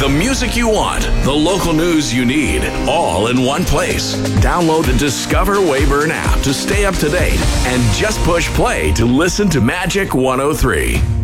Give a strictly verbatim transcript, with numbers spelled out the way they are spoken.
The music you want, the local news you need, all in one place. Download the Discover Weyburn app to stay up to date and just push play to listen to Magic one oh three.